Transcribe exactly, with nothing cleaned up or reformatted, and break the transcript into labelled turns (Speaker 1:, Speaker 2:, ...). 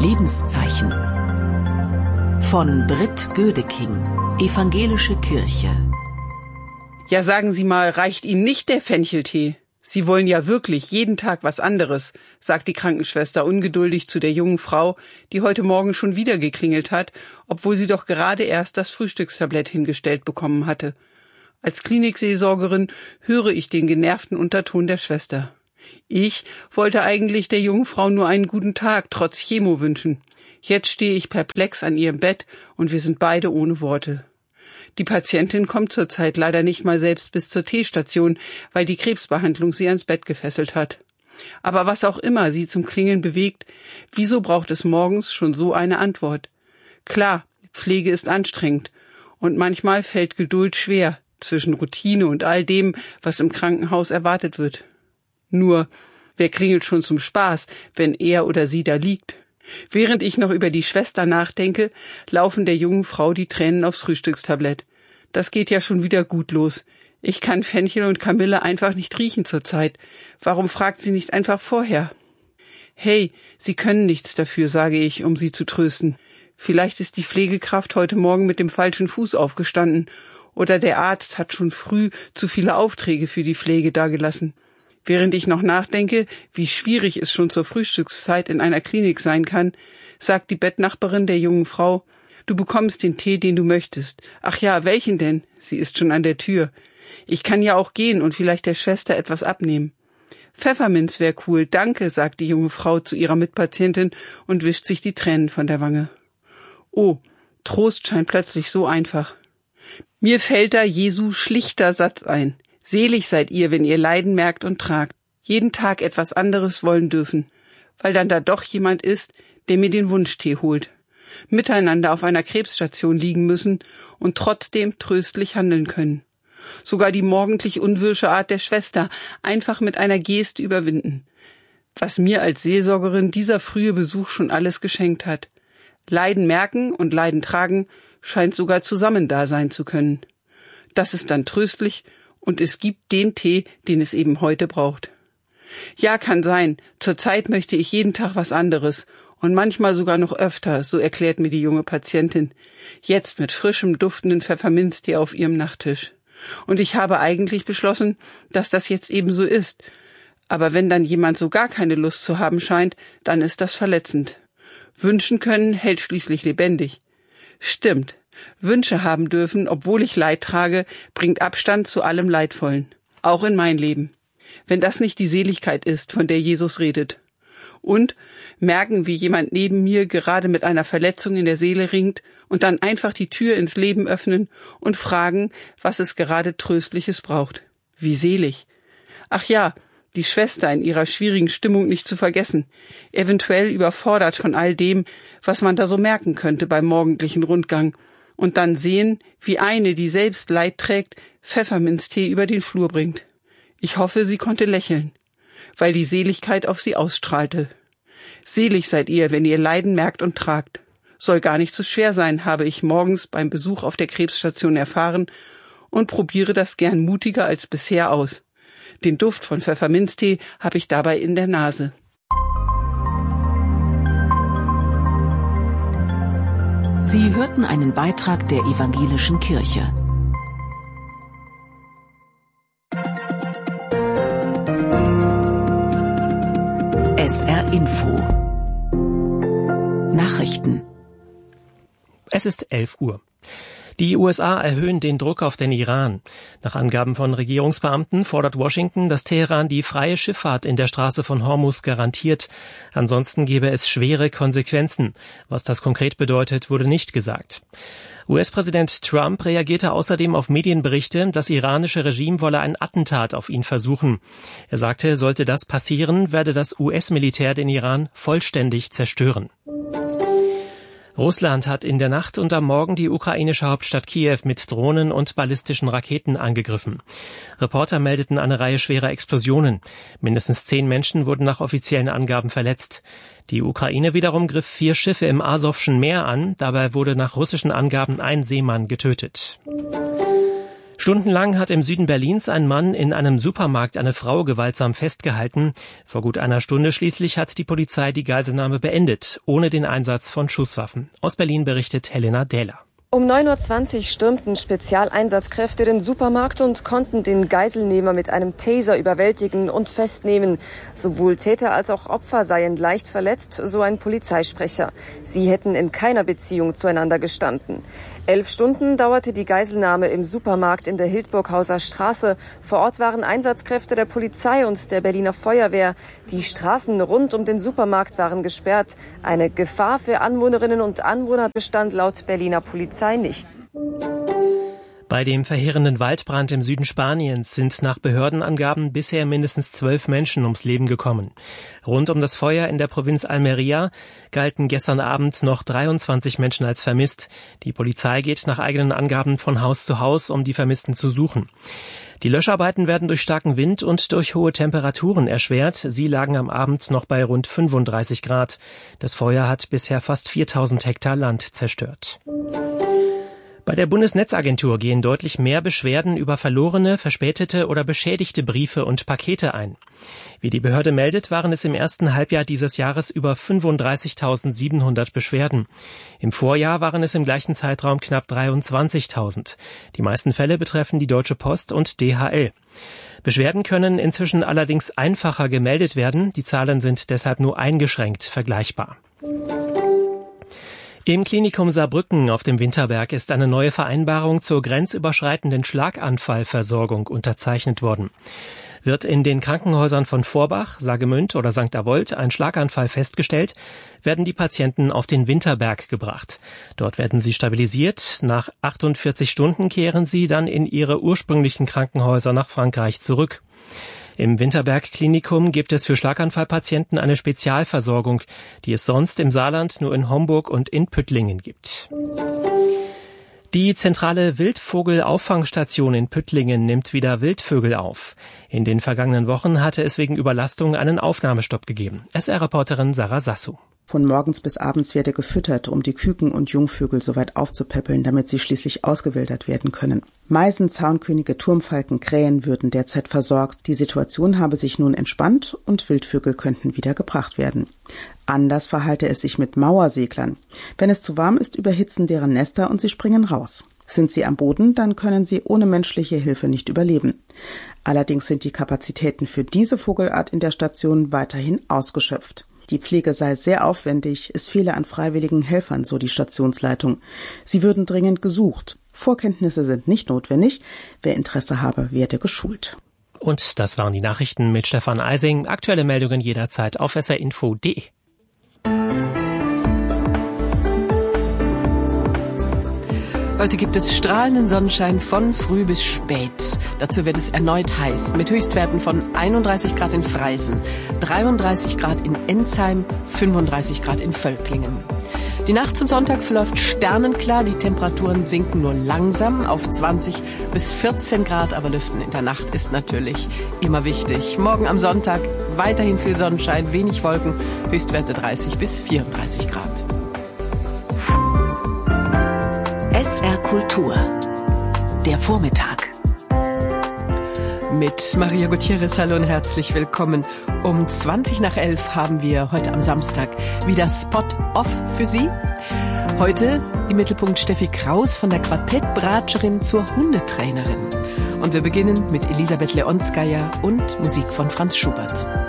Speaker 1: Lebenszeichen von Britt Gödeking, Evangelische Kirche.
Speaker 2: Ja, sagen Sie mal, reicht Ihnen nicht der Fencheltee? Sie wollen ja wirklich jeden Tag was anderes, sagt die Krankenschwester ungeduldig zu der jungen Frau, die heute Morgen schon wieder geklingelt hat, obwohl sie doch gerade erst das Frühstückstablett hingestellt bekommen hatte. Als Klinikseelsorgerin höre ich den genervten Unterton der Schwester. Ich wollte eigentlich der jungen Frau nur einen guten Tag trotz Chemo wünschen. Jetzt stehe ich perplex an ihrem Bett und wir sind beide ohne Worte. Die Patientin kommt zurzeit leider nicht mal selbst bis zur T-Station, weil die Krebsbehandlung sie ans Bett gefesselt hat. Aber was auch immer sie zum Klingeln bewegt, wieso braucht es morgens schon so eine Antwort? Klar, Pflege ist anstrengend und manchmal fällt Geduld schwer zwischen Routine und all dem, was im Krankenhaus erwartet wird. Nur, wer klingelt schon zum Spaß, wenn er oder sie da liegt? Während ich noch über die Schwester nachdenke, laufen der jungen Frau die Tränen aufs Frühstückstablett. Das geht ja schon wieder gut los. Ich kann Fenchel und Kamille einfach nicht riechen zurzeit. Warum fragt sie nicht einfach vorher? Hey, Sie können nichts dafür, sage ich, um sie zu trösten. Vielleicht ist die Pflegekraft heute Morgen mit dem falschen Fuß aufgestanden oder der Arzt hat schon früh zu viele Aufträge für die Pflege dagelassen. Während ich noch nachdenke, wie schwierig es schon zur Frühstückszeit in einer Klinik sein kann, sagt die Bettnachbarin der jungen Frau, du bekommst den Tee, den du möchtest. Ach ja, welchen denn? Sie ist schon an der Tür. Ich kann ja auch gehen und vielleicht der Schwester etwas abnehmen. Pfefferminz wär cool, danke, sagt die junge Frau zu ihrer Mitpatientin und wischt sich die Tränen von der Wange. Oh, Trost scheint plötzlich so einfach. Mir fällt da Jesu schlichter Satz ein. Selig seid ihr, wenn ihr Leiden merkt und tragt, jeden Tag etwas anderes wollen dürfen, weil dann da doch jemand ist, der mir den Wunschtee holt. Miteinander auf einer Krebsstation liegen müssen und trotzdem tröstlich handeln können. Sogar die morgendlich unwirsche Art der Schwester einfach mit einer Geste überwinden. Was mir als Seelsorgerin dieser frühe Besuch schon alles geschenkt hat. Leiden merken und Leiden tragen scheint sogar zusammen da sein zu können. Das ist dann tröstlich und es gibt den Tee, den es eben heute braucht. Ja, kann sein. Zurzeit möchte ich jeden Tag was anderes und manchmal sogar noch öfter, so erklärt mir die junge Patientin, jetzt mit frischem, duftenden Pfefferminztee auf ihrem Nachttisch. Und ich habe eigentlich beschlossen, dass das jetzt eben so ist. Aber wenn dann jemand so gar keine Lust zu haben scheint, dann ist das verletzend. Wünschen können hält schließlich lebendig. Stimmt. Wünsche haben dürfen, obwohl ich Leid trage, bringt Abstand zu allem Leidvollen. Auch in mein Leben. Wenn das nicht die Seligkeit ist, von der Jesus redet. Und merken, wie jemand neben mir gerade mit einer Verletzung in der Seele ringt und dann einfach die Tür ins Leben öffnen und fragen, was es gerade Tröstliches braucht. Wie selig. Ach ja, die Schwester in ihrer schwierigen Stimmung nicht zu vergessen. Eventuell überfordert von all dem, was man da so merken könnte beim morgendlichen Rundgang. Und dann sehen, wie eine, die selbst Leid trägt, Pfefferminztee über den Flur bringt. Ich hoffe, sie konnte lächeln, weil die Seligkeit auf sie ausstrahlte. Selig seid ihr, wenn ihr Leiden merkt und tragt. Soll gar nicht so schwer sein, habe ich morgens beim Besuch auf der Krebsstation erfahren und probiere das gern mutiger als bisher aus. Den Duft von Pfefferminztee habe ich dabei in der Nase.
Speaker 1: Sie hörten einen Beitrag der Evangelischen Kirche. S R Info Nachrichten.
Speaker 3: Es ist elf Uhr. Die U S A erhöhen den Druck auf den Iran. Nach Angaben von Regierungsbeamten fordert Washington, dass Teheran die freie Schifffahrt in der Straße von Hormuz garantiert. Ansonsten gäbe es schwere Konsequenzen. Was das konkret bedeutet, wurde nicht gesagt. U S-Präsident Trump reagierte außerdem auf Medienberichte, das iranische Regime wolle ein Attentat auf ihn versuchen. Er sagte, sollte das passieren, werde das U S-Militär den Iran vollständig zerstören. Russland hat in der Nacht und am Morgen die ukrainische Hauptstadt Kiew mit Drohnen und ballistischen Raketen angegriffen. Reporter meldeten eine Reihe schwerer Explosionen. Mindestens zehn Menschen wurden nach offiziellen Angaben verletzt. Die Ukraine wiederum griff vier Schiffe im Asowschen Meer an. Dabei wurde nach russischen Angaben ein Seemann getötet. Stundenlang hat im Süden Berlins ein Mann in einem Supermarkt eine Frau gewaltsam festgehalten. Vor gut einer Stunde schließlich hat die Polizei die Geiselnahme beendet, ohne den Einsatz von Schusswaffen. Aus Berlin berichtet Helena Dähler.
Speaker 4: Um neun Uhr zwanzig stürmten Spezialeinsatzkräfte den Supermarkt und konnten den Geiselnehmer mit einem Taser überwältigen und festnehmen. Sowohl Täter als auch Opfer seien leicht verletzt, so ein Polizeisprecher. Sie hätten in keiner Beziehung zueinander gestanden. Elf Stunden dauerte die Geiselnahme im Supermarkt in der Hildburghauser Straße. Vor Ort waren Einsatzkräfte der Polizei und der Berliner Feuerwehr. Die Straßen rund um den Supermarkt waren gesperrt. Eine Gefahr für Anwohnerinnen und Anwohner bestand laut Berliner Polizei nicht.
Speaker 3: Bei dem verheerenden Waldbrand im Süden Spaniens sind nach Behördenangaben bisher mindestens zwölf Menschen ums Leben gekommen. Rund um das Feuer in der Provinz Almería galten gestern Abend noch dreiundzwanzig Menschen als vermisst. Die Polizei geht nach eigenen Angaben von Haus zu Haus, um die Vermissten zu suchen. Die Löscharbeiten werden durch starken Wind und durch hohe Temperaturen erschwert. Sie lagen am Abend noch bei rund fünfunddreißig Grad. Das Feuer hat bisher fast viertausend Hektar Land zerstört. Bei der Bundesnetzagentur gehen deutlich mehr Beschwerden über verlorene, verspätete oder beschädigte Briefe und Pakete ein. Wie die Behörde meldet, waren es im ersten Halbjahr dieses Jahres über fünfunddreißigtausendsiebenhundert Beschwerden. Im Vorjahr waren es im gleichen Zeitraum knapp dreiundzwanzigtausend. Die meisten Fälle betreffen die Deutsche Post und D H L. Beschwerden können inzwischen allerdings einfacher gemeldet werden. Die Zahlen sind deshalb nur eingeschränkt vergleichbar. Im Klinikum Saarbrücken auf dem Winterberg ist eine neue Vereinbarung zur grenzüberschreitenden Schlaganfallversorgung unterzeichnet worden. Wird in den Krankenhäusern von Vorbach, Saargemünd oder Sankt Avold ein Schlaganfall festgestellt, werden die Patienten auf den Winterberg gebracht. Dort werden sie stabilisiert. Nach achtundvierzig Stunden kehren sie dann in ihre ursprünglichen Krankenhäuser nach Frankreich zurück. Im Winterberg-Klinikum gibt es für Schlaganfallpatienten eine Spezialversorgung, die es sonst im Saarland nur in Homburg und in Püttlingen gibt. Die zentrale Wildvogelauffangstation in Püttlingen nimmt wieder Wildvögel auf. In den vergangenen Wochen hatte es wegen Überlastung einen Aufnahmestopp gegeben. S R-Reporterin Sarah Sassou.
Speaker 5: Von morgens bis abends werde gefüttert, um die Küken und Jungvögel soweit aufzupäppeln, damit sie schließlich ausgewildert werden können. Meisen, Zaunkönige, Turmfalken, Krähen würden derzeit versorgt. Die Situation habe sich nun entspannt und Wildvögel könnten wieder gebracht werden. Anders verhalte es sich mit Mauerseglern. Wenn es zu warm ist, überhitzen deren Nester und sie springen raus. Sind sie am Boden, dann können sie ohne menschliche Hilfe nicht überleben. Allerdings sind die Kapazitäten für diese Vogelart in der Station weiterhin ausgeschöpft. Die Pflege sei sehr aufwendig, es fehle an freiwilligen Helfern, so die Stationsleitung. Sie würden dringend gesucht. Vorkenntnisse sind nicht notwendig. Wer Interesse habe, werde geschult.
Speaker 3: Und das waren die Nachrichten mit Stefan Eising. Aktuelle Meldungen jederzeit auf s r info punkt d e.
Speaker 1: Heute gibt es strahlenden Sonnenschein von früh bis spät. Dazu wird es erneut heiß, mit Höchstwerten von einunddreißig Grad in Freisen, dreiunddreißig Grad in Ensheim, fünfunddreißig Grad in Völklingen. Die Nacht zum Sonntag verläuft sternenklar, die Temperaturen sinken nur langsam auf zwanzig bis vierzehn Grad, aber Lüften in der Nacht ist natürlich immer wichtig. Morgen am Sonntag weiterhin viel Sonnenschein, wenig Wolken, Höchstwerte dreißig bis vierunddreißig Grad.
Speaker 6: S R Kultur. Der Vormittag.
Speaker 1: Mit Maria Gutierrez, hallo und herzlich willkommen. Um zwanzig nach elf haben wir heute am Samstag wieder Spot Off für Sie. Heute im Mittelpunkt Steffi Kraus von der Quartettbratscherin zur Hundetrainerin. Und wir beginnen mit Elisabeth Leonskaya und Musik von Franz Schubert.